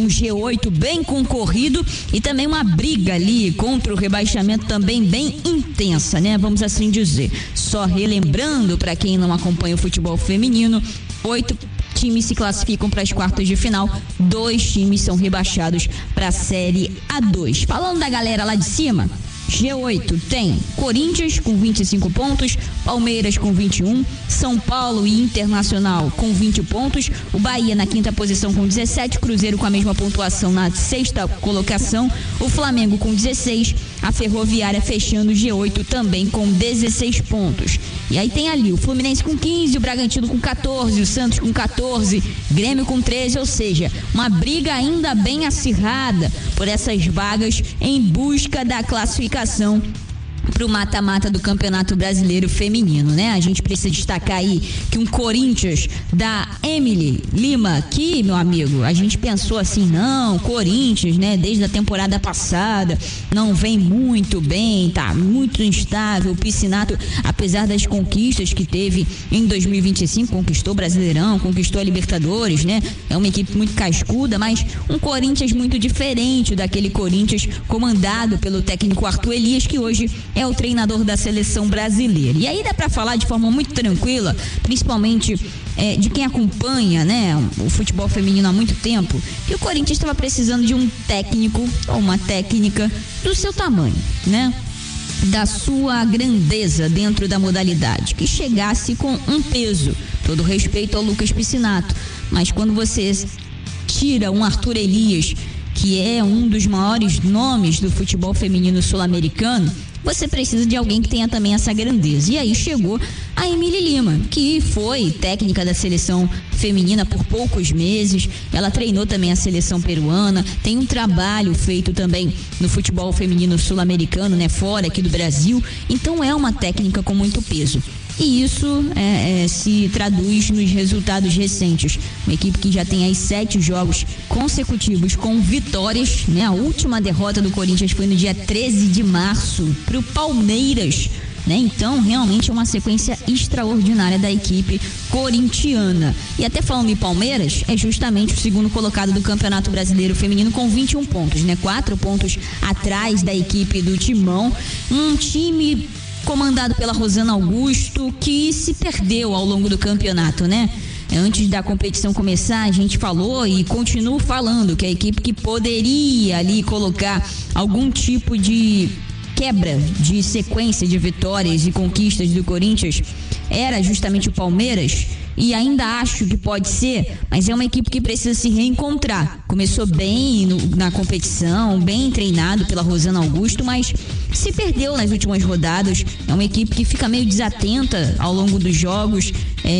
G8 bem concorrido e também uma briga ali contra o rebaixamento também bem intensa, né? Vamos assim dizer. Só relembrando para quem não acompanha o futebol feminino, 8 times se classificam para as quartas de final, 2 times são rebaixados para a Série A2. Falando da galera lá de cima, G8 tem Corinthians com 25 pontos, Palmeiras com 21, São Paulo e Internacional com 20 pontos, o Bahia na 5ª posição com 17, Cruzeiro com a mesma pontuação na 6ª colocação, o Flamengo com 16, a Ferroviária fechando o G8 também com 16 pontos. E aí tem ali o Fluminense com 15, o Bragantino com 14, o Santos com 14, Grêmio com 13, ou seja, uma briga ainda bem acirrada por essas vagas em busca da classificação para o mata-mata do Campeonato Brasileiro Feminino, né? A gente precisa destacar aí que um Corinthians da Emily Lima, que, meu amigo, a gente pensou assim, não, Corinthians, né? Desde a temporada passada, não vem muito bem, tá muito instável, o Piscinato, apesar das conquistas que teve em 2025, conquistou o Brasileirão, conquistou a Libertadores, né? É uma equipe muito cascuda, mas um Corinthians muito diferente daquele Corinthians comandado pelo técnico Arthur Elias, que hoje é o treinador da seleção brasileira. E aí dá para falar de forma muito tranquila, principalmente de quem acompanha, né, o futebol feminino há muito tempo, que o Corinthians estava precisando de um técnico ou uma técnica do seu tamanho, né? Da sua grandeza dentro da modalidade, que chegasse com um peso. Todo respeito ao Lucas Piscinato, mas quando você tira um Arthur Elias, que é um dos maiores nomes do futebol feminino sul-americano, você precisa de alguém que tenha também essa grandeza. E aí chegou a Emily Lima, que foi técnica da seleção feminina por poucos meses. Ela treinou também a seleção peruana, tem um trabalho feito também no futebol feminino sul-americano, né, fora aqui do Brasil. Então é uma técnica com muito peso. E isso se traduz nos resultados recentes. Uma equipe que já tem aí 7 jogos consecutivos com vitórias, né? A última derrota do Corinthians foi no dia 13 de março para o Palmeiras, né? Então, realmente é uma sequência extraordinária da equipe corintiana. E até falando em Palmeiras, é justamente o segundo colocado do Campeonato Brasileiro Feminino com 21 pontos, né? 4 pontos atrás da equipe do Timão. Um time comandado pela Rosana Augusto, que se perdeu ao longo do campeonato, né? Antes da competição começar, a gente falou e continuo falando que a equipe que poderia ali colocar algum tipo de quebra de sequência de vitórias e conquistas do Corinthians era justamente o Palmeiras. E ainda acho que pode ser, mas é uma equipe que precisa se reencontrar. Começou bem na competição, bem treinado pela Rosana Augusto, mas se perdeu nas últimas rodadas. É uma equipe que fica meio desatenta ao longo dos jogos,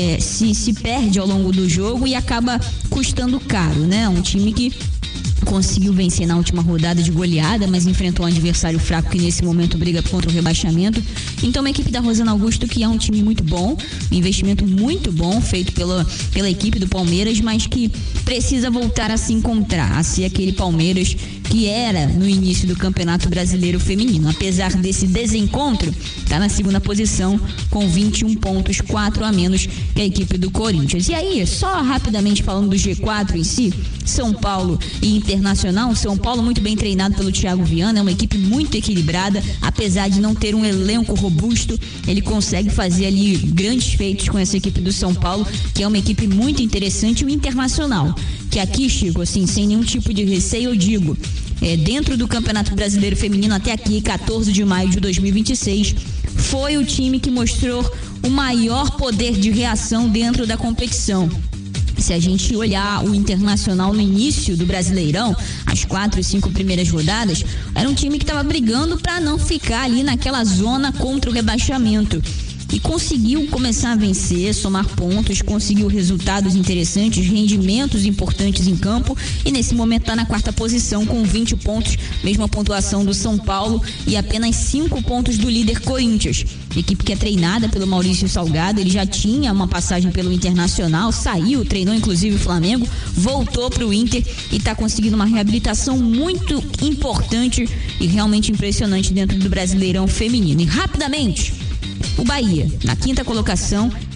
se perde ao longo do jogo e acaba custando caro, né? Um time que conseguiu vencer na última rodada de goleada, mas enfrentou um adversário fraco que nesse momento briga contra o rebaixamento. Então uma equipe da Rosana Augusto que é um time muito bom, um investimento muito bom feito pela equipe do Palmeiras, mas que precisa voltar a se encontrar, a ser aquele Palmeiras que era no início do Campeonato Brasileiro Feminino. Apesar desse desencontro, está na 2ª posição com 21 pontos, 4 a menos que a equipe do Corinthians. E aí, só rapidamente falando do G4 em si, São Paulo e Internacional. São Paulo muito bem treinado pelo Thiago Viana, é uma equipe muito equilibrada, apesar de não ter um elenco robusto, ele consegue fazer ali grandes feitos com essa equipe do São Paulo, que é uma equipe muito interessante. O Internacional, que aqui, Chico, assim, sem nenhum tipo de receio, eu digo, dentro do Campeonato Brasileiro Feminino até aqui, 14 de maio de 2026, foi o time que mostrou o maior poder de reação dentro da competição. Se a gente olhar o Internacional no início do Brasileirão, as 4 e 5 primeiras rodadas, era um time que estava brigando para não ficar ali naquela zona contra o rebaixamento. E conseguiu começar a vencer, somar pontos, conseguiu resultados interessantes, rendimentos importantes em campo e nesse momento está na 4ª posição com 20 pontos, mesma pontuação do São Paulo e apenas 5 pontos do líder Corinthians. Equipe que é treinada pelo Maurício Salgado, ele já tinha uma passagem pelo Internacional, saiu, treinou inclusive o Flamengo, voltou para o Inter e está conseguindo uma reabilitação muito importante e realmente impressionante dentro do Brasileirão Feminino. E rapidamente, o Bahia, na 5ª colocação,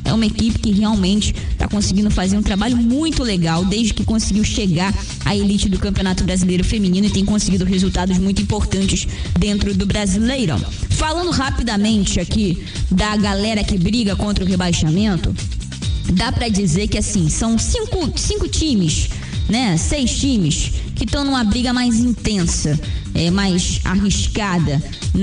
é uma equipe que realmente está conseguindo fazer um trabalho muito legal desde que conseguiu chegar à elite do Campeonato Brasileiro Feminino e tem conseguido resultados muito importantes dentro do Brasileirão. Falando rapidamente aqui da galera que briga contra o rebaixamento, dá para dizer que assim, são cinco times, né? 6 times que estão numa briga mais intensa, mais arriscada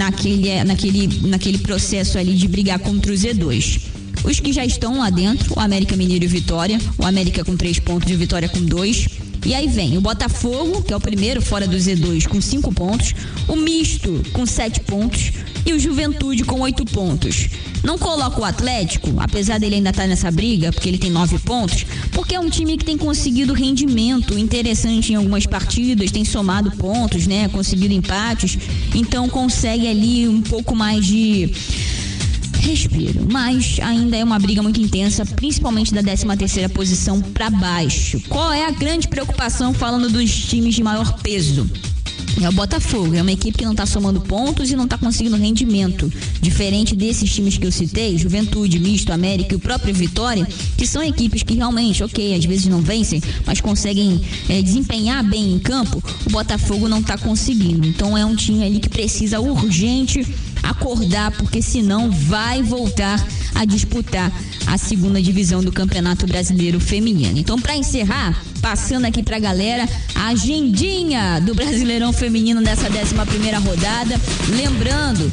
naquele processo ali de brigar contra o Z2. Os que já estão lá dentro, o América Mineiro e Vitória, o América com 3 pontos e o Vitória com 2. E aí vem o Botafogo, que é o primeiro fora do Z2 com 5 pontos, o Misto com 7 pontos e o Juventude com 8 pontos. Não coloco o Atlético, apesar dele ainda estar nessa briga, porque ele tem 9 pontos, porque é um time que tem conseguido rendimento interessante em algumas partidas, tem somado pontos, né? Conseguido empates, então consegue ali um pouco mais de respiro, mas ainda é uma briga muito intensa, principalmente da 13ª posição para baixo. Qual é a grande preocupação falando dos times de maior peso? É o Botafogo, é uma equipe que não está somando pontos e não está conseguindo rendimento, diferente desses times que eu citei, Juventude, Misto, América e o próprio Vitória, que são equipes que realmente, às vezes não vencem, mas conseguem desempenhar bem em campo. O Botafogo não está conseguindo, então é um time ali que precisa urgente acordar, porque senão vai voltar a disputar a 2ª divisão do Campeonato Brasileiro Feminino. Então, para encerrar, passando aqui pra galera a agendinha do Brasileirão Feminino dessa 11ª rodada, lembrando,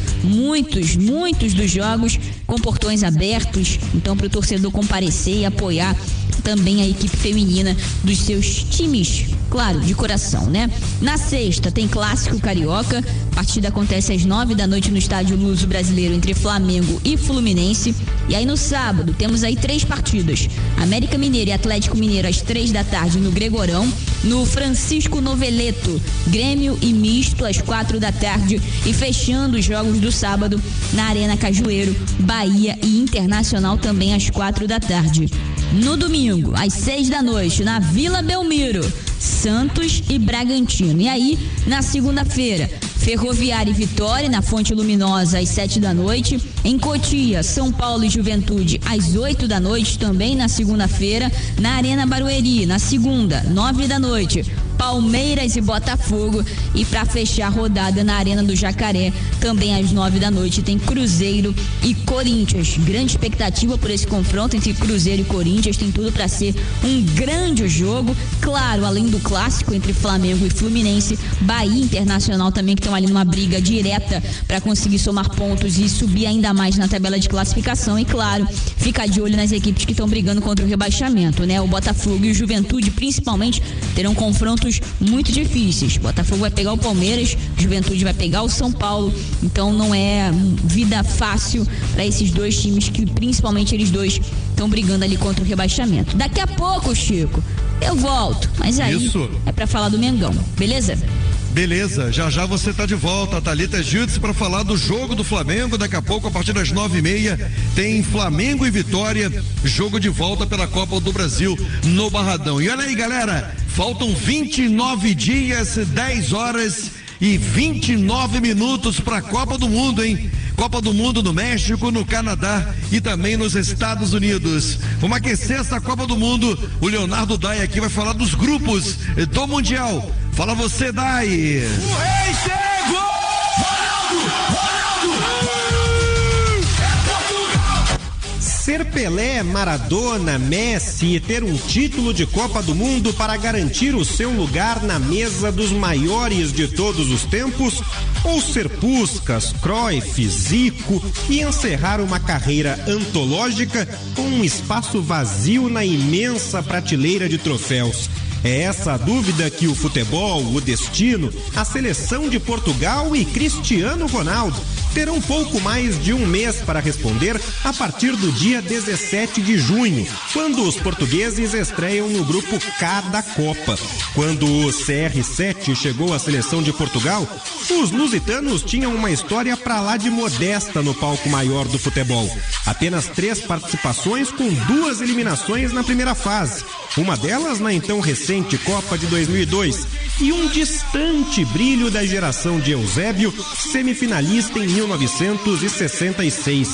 muitos dos jogos com portões abertos, então para o torcedor comparecer e apoiar também a equipe feminina dos seus times, claro, de coração, né? Na sexta tem Clássico Carioca, a partida acontece às 9 da noite no Estádio Luso Brasileiro entre Flamengo e Fluminense. E aí no sábado temos aí 3 partidas, América Mineiro e Atlético Mineiro às 3 da tarde no Gregorão, no Francisco Noveleto, Grêmio e Misto às 4 da tarde e fechando os jogos do sábado na Arena Cajueiro, Bahia e Internacional também às 4 da tarde. No domingo, às 6 da noite, na Vila Belmiro, Santos e Bragantino. E aí, na segunda-feira, Ferroviária e Vitória, na Fonte Luminosa, às 7 da noite. Em Cotia, São Paulo e Juventude, às 8 da noite, também na segunda-feira. Na Arena Barueri, na segunda, 9 da noite. Palmeiras e Botafogo. E para fechar a rodada na Arena do Jacaré, também às 9 da noite, tem Cruzeiro e Corinthians. Grande expectativa por esse confronto entre Cruzeiro e Corinthians, tem tudo para ser um grande jogo. Claro, além do clássico entre Flamengo e Fluminense, Bahia e Internacional também, que estão ali numa briga direta para conseguir somar pontos e subir ainda mais na tabela de classificação. E claro, ficar de olho nas equipes que estão brigando contra o rebaixamento, né? O Botafogo e o Juventude, principalmente, terão confrontos muito difíceis. O Botafogo vai pegar o Palmeiras, Juventude vai pegar o São Paulo, então não é vida fácil para esses dois times, que principalmente eles dois estão brigando ali contra o rebaixamento. Daqui a pouco, Chico, eu volto, mas aí é para falar do Mengão, beleza? Beleza, já você tá de volta, Thalita Júdice, para falar do jogo do Flamengo. Daqui a pouco, a partir das 9h30, tem Flamengo e Vitória, jogo de volta pela Copa do Brasil no Barradão. E olha aí, galera, faltam 29 dias, 10 horas e 29 minutos para a Copa do Mundo, hein? Copa do Mundo no México, no Canadá e também nos Estados Unidos. Vamos aquecer essa Copa do Mundo. O Leonardo Dai aqui vai falar dos grupos do Mundial. Fala você, Dai. O rei chegou! Ronaldo! Ser Pelé, Maradona, Messi e ter um título de Copa do Mundo para garantir o seu lugar na mesa dos maiores de todos os tempos, ou ser Puskás, Cruyff, Zico e encerrar uma carreira antológica com um espaço vazio na imensa prateleira de troféus. É essa a dúvida que o futebol, o destino, a seleção de Portugal e Cristiano Ronaldo terão pouco mais de um mês para responder a partir do dia 17 de junho, quando os portugueses estreiam no grupo K da Copa. Quando o CR7 chegou à seleção de Portugal, os lusitanos tinham uma história pra lá de modesta no palco maior do futebol. Apenas 3 participações com 2 eliminações na primeira fase. Uma delas na então recente Copa de 2002 e um distante brilho da geração de Eusébio, semifinalista em 1966.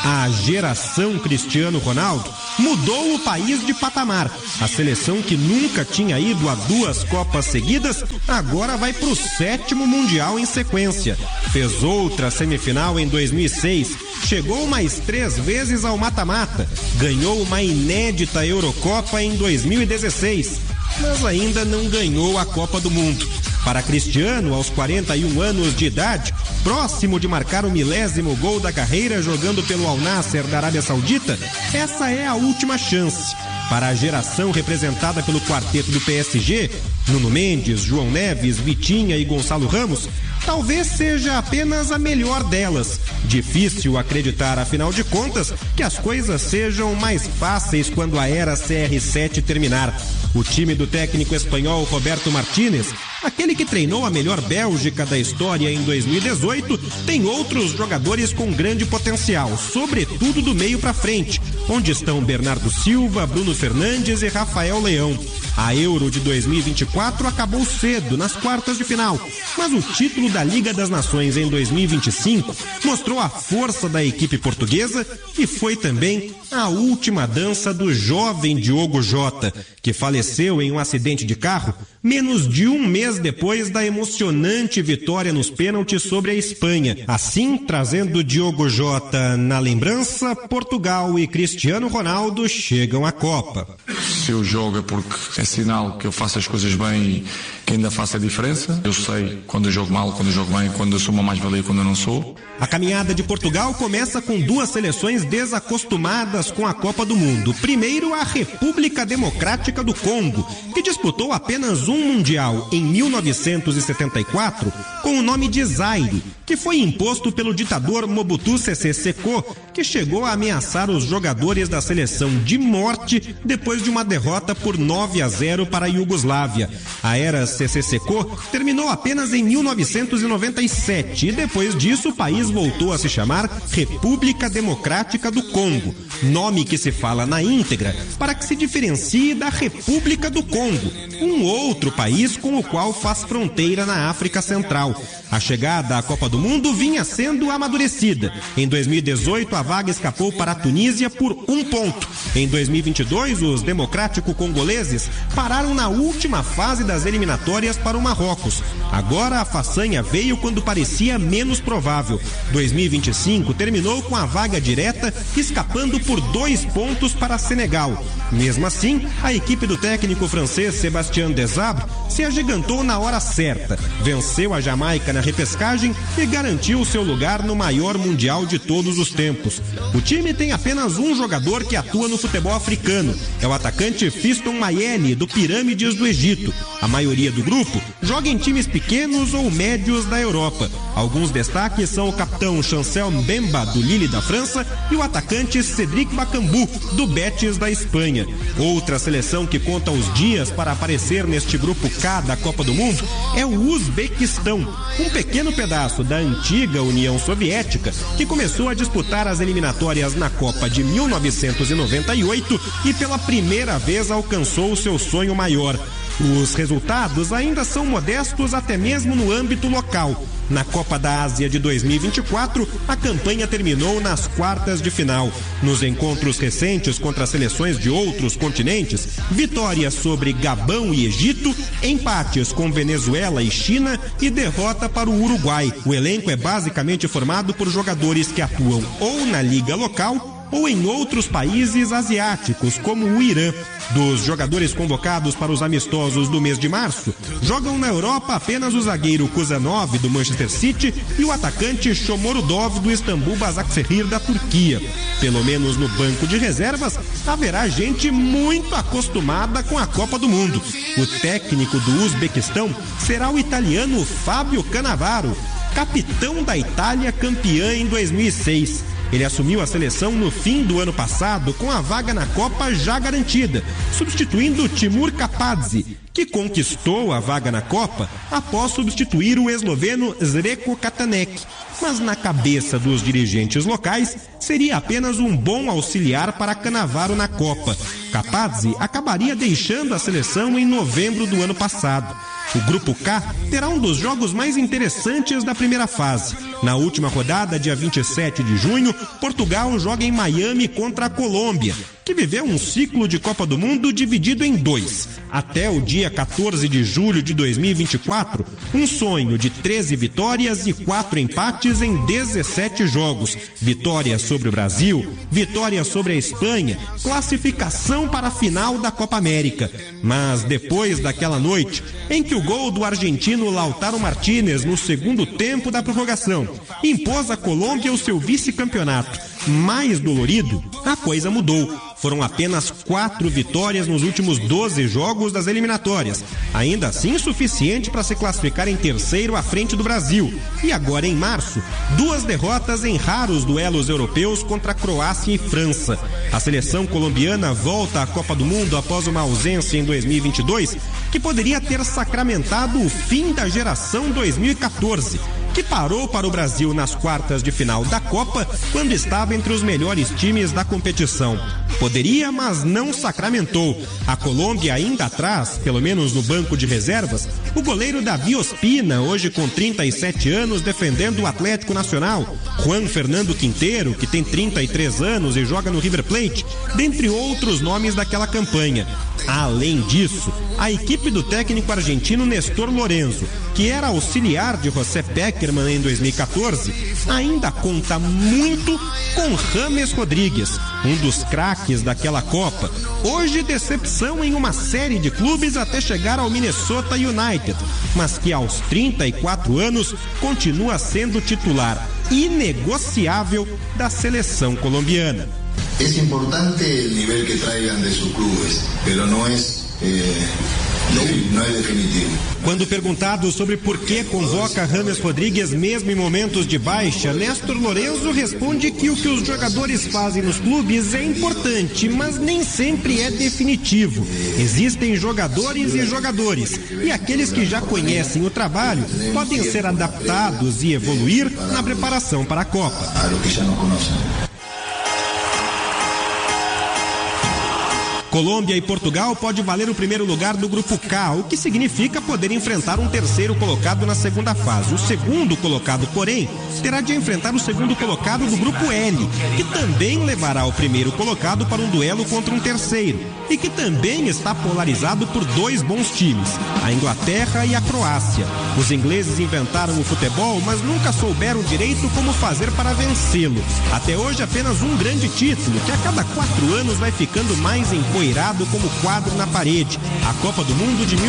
A geração Cristiano Ronaldo mudou o país de patamar. A seleção que nunca tinha ido a 2 Copas seguidas, agora vai para o 7º Mundial em sequência. Fez outra semifinal em 2006, chegou mais 3 vezes ao mata-mata, ganhou uma inédita Eurocopa em 2016, mas ainda não ganhou a Copa do Mundo. Para Cristiano, aos 41 anos de idade, próximo de marcar o 1000º gol da carreira jogando pelo Al Nassr da Arábia Saudita, essa é a última chance. Para a geração representada pelo quarteto do PSG, Nuno Mendes, João Neves, Vitinha e Gonçalo Ramos, talvez seja apenas a melhor delas. Difícil acreditar, afinal de contas, que as coisas sejam mais fáceis quando a era CR7 terminar. O time do técnico espanhol Roberto Martínez, aquele que treinou a melhor Bélgica da história em 2018, tem outros jogadores com grande potencial, sobretudo do meio para frente, onde estão Bernardo Silva, Bruno Fernandes e Rafael Leão. A Euro de 2024 acabou cedo, nas quartas de final, mas o título da Liga das Nações em 2025 mostrou a força da equipe portuguesa e foi também a última dança do jovem Diogo Jota, que faleceu em um acidente de carro menos de um mês depois da emocionante vitória nos pênaltis sobre a Espanha. Assim, trazendo Diogo Jota na lembrança, Portugal e Cristiano Ronaldo chegam à Copa. Se eu jogo é porque é sinal que eu faço as coisas bem e que ainda faço a diferença. Eu sei quando eu jogo mal, quando eu jogo bem, quando eu sou uma mais-valia e quando eu não sou. A caminhada de Portugal começa com 2 seleções desacostumadas com a Copa do Mundo. Primeiro, a República Democrática do Congo, que disputou apenas um Mundial em 1974 com o nome de Zaire, que foi imposto pelo ditador Mobutu Sese Seko, que chegou a ameaçar os jogadores da seleção de morte depois de uma derrota por 9-0 para a Iugoslávia. A era Sese Seko terminou apenas em 1997 e depois disso o país voltou a se chamar República Democrática do Congo, nome que se fala na íntegra para que se diferencie da República do Congo, um outro país com o qual faz fronteira na África Central. A chegada à Copa do Mundo vinha sendo amadurecida. Em 2018, a vaga escapou para a Tunísia por 1 ponto. Em 2022, os democrático-congoleses pararam na última fase das eliminatórias para o Marrocos. Agora a façanha veio quando parecia menos provável. 2025 terminou com a vaga direta, escapando por 2 pontos para Senegal. Mesmo assim, a equipe do técnico francês Sébastien Desabre se agigantou na hora certa, venceu a Jamaica na repescagem e garantiu seu lugar no maior mundial de todos os tempos. O time tem apenas um jogador que atua no futebol africano, é o atacante Fiston Mayele, do Pirâmides do Egito. A maioria do grupo joga em times pequenos ou médios da Europa. Alguns destaques são o capitão Chancel Mbemba, do Lille da França, e o atacante Cédric Bakambu, do Betis da Espanha. Outra seleção que conta os dias para aparecer neste grupo K da Copa do Mundo é o Uzbequistão, um pequeno pedaço da antiga União Soviética que começou a disputar as eliminatórias na Copa de 1998 e pela primeira vez alcançou o seu sonho maior. Os resultados ainda são modestos até mesmo no âmbito local. Na Copa da Ásia de 2024, a campanha terminou nas quartas de final. Nos encontros recentes contra seleções de outros continentes, vitórias sobre Gabão e Egito, empates com Venezuela e China e derrota para o Uruguai. O elenco é basicamente formado por jogadores que atuam ou na liga local ou em outros países asiáticos, como o Irã. Dos jogadores convocados para os amistosos do mês de março, jogam na Europa apenas o zagueiro Kuzanov, do Manchester City, e o atacante Shomurodov, do Istambul Basaksehir, da Turquia. Pelo menos no banco de reservas, haverá gente muito acostumada com a Copa do Mundo. O técnico do Uzbequistão será o italiano Fábio Cannavaro, capitão da Itália, campeã em 2006. Ele assumiu a seleção no fim do ano passado com a vaga na Copa já garantida, substituindo Timur Kapadze, que conquistou a vaga na Copa após substituir o esloveno Željko Katanec. Mas na cabeça dos dirigentes locais, seria apenas um bom auxiliar para Cannavaro na Copa. Capazzi acabaria deixando a seleção em novembro do ano passado. O Grupo K terá um dos jogos mais interessantes da primeira fase. Na última rodada, dia 27 de junho, Portugal joga em Miami contra a Colômbia, que viveu um ciclo de Copa do Mundo dividido em 2. Até o dia 14 de julho de 2024, um sonho de 13 vitórias e 4 empates em 17 jogos. Vitória sobre o Brasil, vitória sobre a Espanha, classificação para a final da Copa América. Mas depois daquela noite, em que o gol do argentino Lautaro Martínez no segundo tempo da prorrogação impôs à Colômbia o seu vice-campeonato mais dolorido, a coisa mudou. Foram apenas 4 vitórias nos últimos 12 jogos das eliminatórias, ainda assim suficiente para se classificar em terceiro à frente do Brasil. E agora em março, 2 derrotas em raros duelos europeus contra Croácia e França. A seleção colombiana volta à Copa do Mundo após uma ausência em 2022, que poderia ter sacramentado o fim da geração 2014, que parou para o Brasil nas quartas de final da Copa quando estava entre os melhores times da competição. Poderia, mas não sacramentou. A Colômbia ainda atrás, pelo menos no banco de reservas, o goleiro Davi Ospina, hoje com 37 anos, defendendo o Atlético Nacional, Juan Fernando Quintero, que tem 33 anos e joga no River Plate, dentre outros nomes daquela campanha. Além disso, a equipe do técnico argentino Néstor Lorenzo, que era auxiliar de José Pekerman em 2014, ainda conta muito com James Rodríguez, um dos craques daquela Copa. Hoje decepção em uma série de clubes até chegar ao Minnesota United, mas que aos 34 anos continua sendo titular inegociável da seleção colombiana. É importante o nível que traigan de sus clubes, pero não é definitivo. Quando perguntado sobre por que convoca James Rodríguez mesmo em momentos de baixa, Néstor Lorenzo responde que o que os jogadores fazem nos clubes é importante, mas nem sempre é definitivo. Existem jogadores e jogadores, e aqueles que já conhecem o trabalho podem ser adaptados e evoluir na preparação para a Copa. Colômbia e Portugal pode valer o primeiro lugar do Grupo K, o que significa poder enfrentar um terceiro colocado na segunda fase. O segundo colocado, porém, terá de enfrentar o segundo colocado do Grupo L, que também levará o primeiro colocado para um duelo contra um terceiro, e que também está polarizado por 2 bons times, a Inglaterra e a Croácia. Os ingleses inventaram o futebol, mas nunca souberam direito como fazer para vencê-lo. Até hoje apenas um grande título, que a cada 4 anos vai ficando mais empoeirado como quadro na parede, a Copa do Mundo de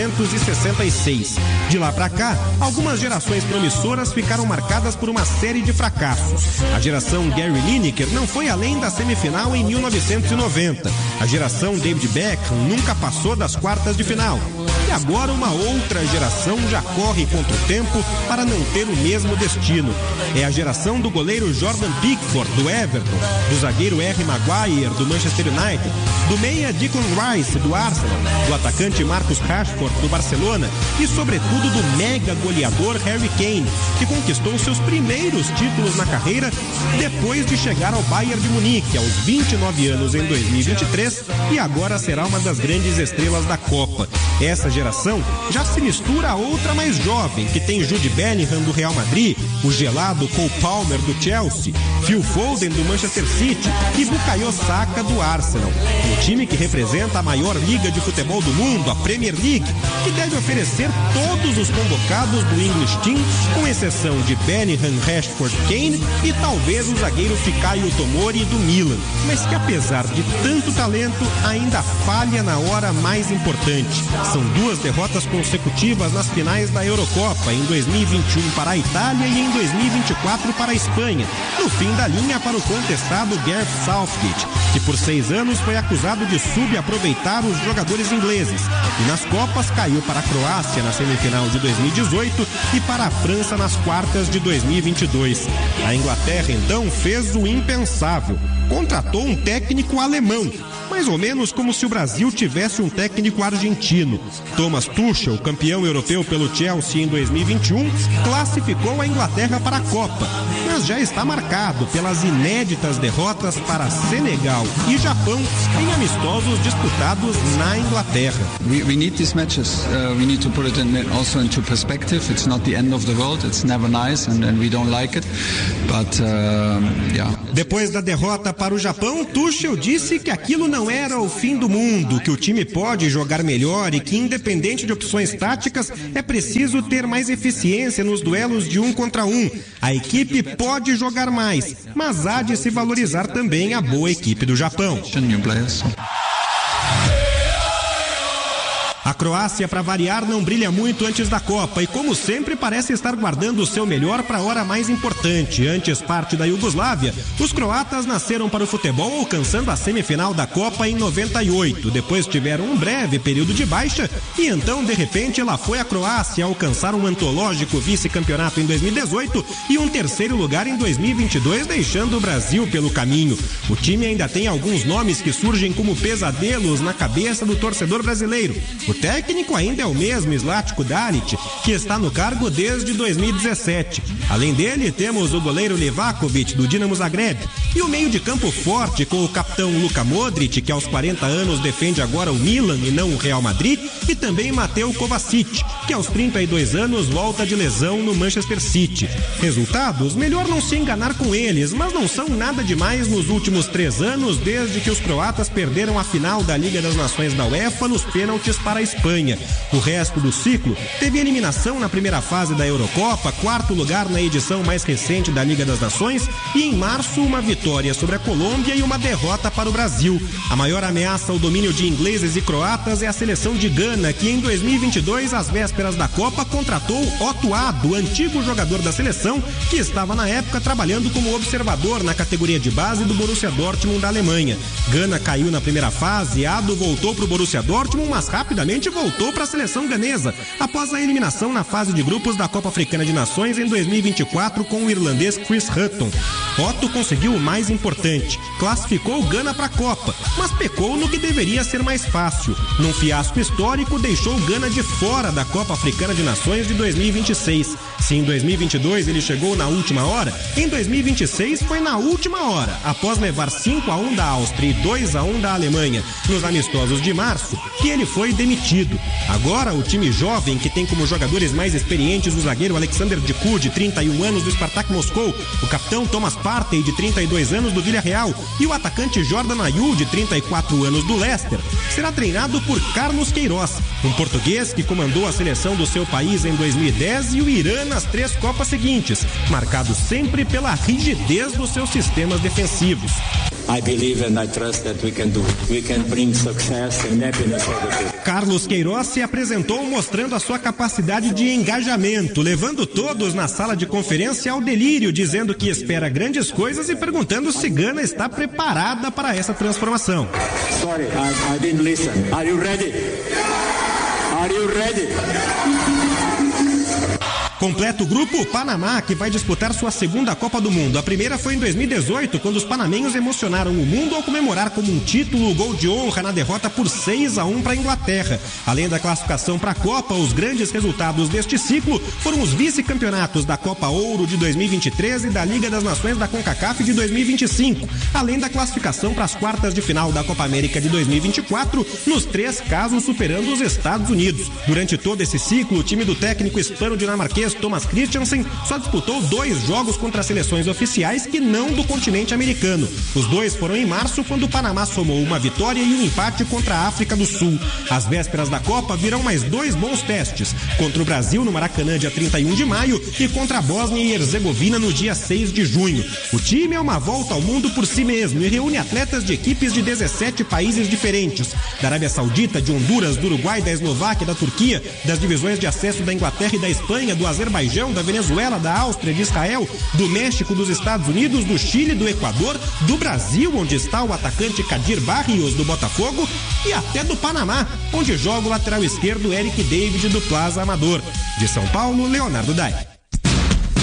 1966. De lá pra cá, algumas gerações promissoras ficaram marcadas por uma série de fracassos. A geração Gary Lineker não foi além da semifinal em 1990. A geração David Beckham nunca passou das quartas de final. E agora uma outra geração já corre contra o tempo para não ter o mesmo destino. É a geração do goleiro Jordan Pickford, do Everton, do zagueiro R. Maguire, do Manchester United, do meia Declan Rice, do Arsenal, do atacante Marcus Rashford, do Barcelona e, sobretudo, do mega goleador Harry Kane, que conquistou seus primeiros títulos na carreira depois de chegar ao Bayern de Munique aos 29 anos em 2023 e agora será uma das grandes estrelas da Copa. Essa geração já se mistura a outra mais jovem, que tem Jude Bellingham do Real Madrid, o gelado Cole Palmer do Chelsea, Phil Foden do Manchester City e Bukayo Saka do Arsenal. Um time que representa a maior liga de futebol do mundo, a Premier League, que deve oferecer todos os convocados do English Team, com exceção de Bellingham, Rashford, Kane e talvez o zagueiro Fikayo Tomori do Milan, mas que apesar de tanto talento ainda falha na hora mais importante. São 2 derrotas consecutivas nas finais da Eurocopa, em 2021 para a Itália e em 2024 para a Espanha, no fim da linha para o contestado Gareth Southgate, que por 6 anos foi acusado de subaproveitar os jogadores ingleses, e nas Copas caiu para a Croácia na semifinal de 2018 e para a França nas quartas de 2022. A Inglaterra então fez o impensável, contratou um técnico alemão, mas mais ou menos como se o Brasil tivesse um técnico argentino. Thomas Tuchel, campeão europeu pelo Chelsea em 2021, classificou a Inglaterra para a Copa, mas já está marcado pelas inéditas derrotas para Senegal e Japão em amistosos disputados na Inglaterra. We need these matches. We need to put it also into perspective. It's not the end of the world. It's never nice and we don't like it. But yeah. Depois da derrota para o Japão, Tuchel disse que aquilo não era o fim do mundo, que o time pode jogar melhor e que, independente de opções táticas, é preciso ter mais eficiência nos duelos de 1 contra 1. A equipe pode jogar mais, mas há de se valorizar também a boa equipe do Japão. A Croácia, para variar, não brilha muito antes da Copa e, como sempre, parece estar guardando o seu melhor para a hora mais importante. Antes parte da Iugoslávia, os croatas nasceram para o futebol, alcançando a semifinal da Copa em 98. Depois tiveram um breve período de baixa e então, de repente, lá foi a Croácia alcançar um antológico vice-campeonato em 2018 e um terceiro lugar em 2022, deixando o Brasil pelo caminho. O time ainda tem alguns nomes que surgem como pesadelos na cabeça do torcedor brasileiro. O técnico ainda é o mesmo, Zlatko Dalic, que está no cargo desde 2017. Além dele, temos o goleiro Livakovic, do Dinamo Zagreb, e o meio de campo forte com o capitão Luka Modric, que aos 40 anos defende agora o Milan e não o Real Madrid, e também Mateo Kovacic, que aos 32 anos volta de lesão no Manchester City. Resultados? Melhor não se enganar com eles, mas não são nada demais nos últimos 3 anos, desde que os croatas perderam a final da Liga das Nações da UEFA nos pênaltis para a Espanha. O resto do ciclo teve eliminação na primeira fase da Eurocopa, 4º lugar na edição mais recente da Liga das Nações e em março uma vitória sobre a Colômbia e uma derrota para o Brasil. A maior ameaça ao domínio de ingleses e croatas é a seleção de Gana, que em 2022, às vésperas da Copa, contratou Otto Addo, antigo jogador da seleção, que estava na época trabalhando como observador na categoria de base do Borussia Dortmund da Alemanha. Gana caiu na primeira fase, Addo voltou para o Borussia Dortmund, mas rapidamente voltou para a seleção ganesa, após a eliminação na fase de grupos da Copa Africana de Nações em 2024 com o irlandês Chris Hutton. Otto conseguiu o mais importante, classificou o Gana para a Copa, mas pecou no que deveria ser mais fácil. Num fiasco histórico, deixou o Gana de fora da Copa Africana de Nações de 2026. Se em 2022 ele chegou na última hora, em 2026 foi na última hora, após levar 5-1 da Áustria e 2-1 da Alemanha nos amistosos de março, que ele foi demitido. Agora, o time jovem, que tem como jogadores mais experientes o zagueiro Alexander Djiku, de 31 anos, do Spartak Moscou, o capitão Thomas Partey, de 32 anos, do Villarreal, e o atacante Jordan Ayew, de 34 anos, do Leicester, será treinado por Carlos Queiroz, um português que comandou a seleção do seu país em 2010 e o Irã nas 3 Copas seguintes, marcado sempre pela rigidez dos seus sistemas defensivos. I believe and I trust that we can bring success and happiness over here. Carlos Queiroz se apresentou mostrando a sua capacidade de engajamento, levando todos na sala de conferência ao delírio, dizendo que espera grandes coisas e perguntando se Gana está preparada para essa transformação. Sorry, I didn't listen. Are you ready? Are you ready? Completa o grupo, o Panamá, que vai disputar sua segunda Copa do Mundo. A primeira foi em 2018, quando os panamenhos emocionaram o mundo ao comemorar como um título o gol de honra na derrota por 6-1 para a Inglaterra. Além da classificação para a Copa, os grandes resultados deste ciclo foram os vice-campeonatos da Copa Ouro de 2023 e da Liga das Nações da CONCACAF de 2025, além da classificação para as quartas de final da Copa América de 2024, nos 3 casos superando os Estados Unidos. Durante todo esse ciclo, o time do técnico hispano-dinamarquês Thomas Christiansen só disputou 2 jogos contra seleções oficiais que não do continente americano. Os 2 foram em março, quando o Panamá somou uma vitória e um empate contra a África do Sul. Às vésperas da Copa virão mais 2 bons testes, contra o Brasil no Maracanã dia 31 de maio e contra a Bósnia e Herzegovina no dia 6 de junho. O time é uma volta ao mundo por si mesmo e reúne atletas de equipes de 17 países diferentes, da Arábia Saudita, de Honduras, do Uruguai, da Eslováquia, da Turquia, das divisões de acesso da Inglaterra e da Espanha, do Azerbaijão, da Venezuela, da Áustria, de Israel, do México, dos Estados Unidos, do Chile, do Equador, do Brasil, onde está o atacante Kadir Barrios, do Botafogo, e até do Panamá, onde joga o lateral esquerdo Eric David, do Plaza Amador. De São Paulo, Leonardo Dai.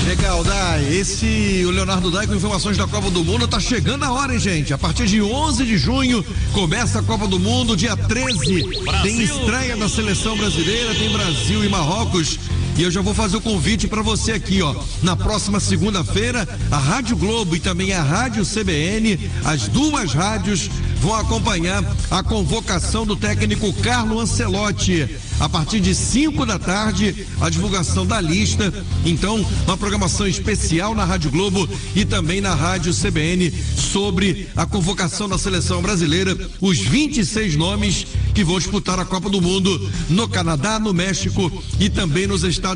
Legal, Dai. O Leonardo Dai com informações da Copa do Mundo. Tá chegando a hora, hein, gente? A partir de 11 de junho começa a Copa do Mundo, dia 13. Brasil. Tem estreia da seleção brasileira, tem Brasil e Marrocos. E eu já vou fazer o convite para você aqui, ó. Na próxima segunda-feira, a Rádio Globo e também a Rádio CBN, as duas rádios vão acompanhar a convocação do técnico Carlo Ancelotti. A partir de 5 da tarde, a divulgação da lista. Então, uma programação especial na Rádio Globo e também na Rádio CBN sobre a convocação da seleção brasileira, os 26 nomes que vão disputar a Copa do Mundo no Canadá, no México e também nos Estados